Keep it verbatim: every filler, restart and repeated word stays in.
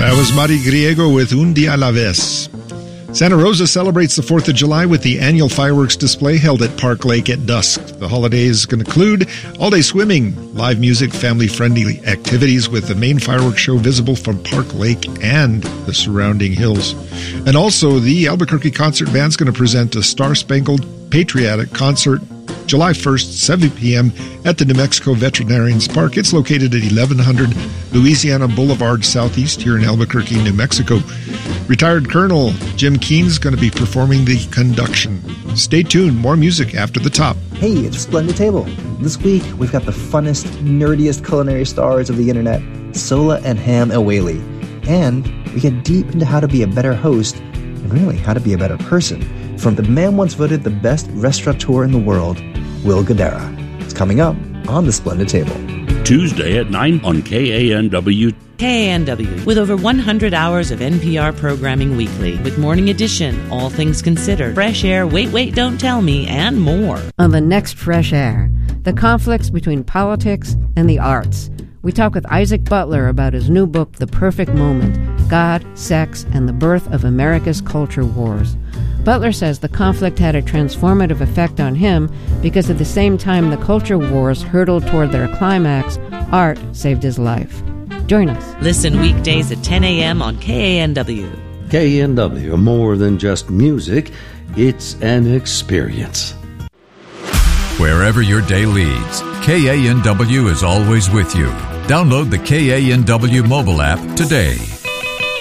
That was Mari Griego with Un Dia a la Vez. Santa Rosa celebrates the fourth of July with the annual fireworks display held at Park Lake at dusk. The holiday is going to include all-day swimming, live music, family-friendly activities with the main fireworks show visible from Park Lake and the surrounding hills. And also, the Albuquerque Concert Band's going to present a Star-Spangled Patriotic Concert July first, seven p.m. at the New Mexico Veterinarians Park. It's located at eleven hundred Louisiana Boulevard Southeast here in Albuquerque, New Mexico. Retired Colonel Jim Keen's going to be performing the conduction. Stay tuned. More music after the top. Hey, it's Splendid Table. This week, we've got the funnest, nerdiest culinary stars of the internet, Sola and Ham Awali. And we get deep into how to be a better host and really how to be a better person from the man once voted the best restaurateur in the world, Will Guidara. It's coming up on the Splendid Table. Tuesday at nine on K A N W. K A N W, with over one hundred hours of N P R programming weekly, with Morning Edition, All Things Considered, Fresh Air, Wait, Wait, Don't Tell Me, and more. On the next Fresh Air, the conflicts between politics and the arts. We talk with Isaac Butler about his new book, The Perfect Moment, God, Sex, and the Birth of America's Culture Wars. Butler says the conflict had a transformative effect on him because at the same time the culture wars hurtled toward their climax, art saved his life. Join us. Listen weekdays at ten a.m. on K A N W. K A N W, more than just music, it's an experience. Wherever your day leads, K A N W is always with you. Download the K A N W mobile app today.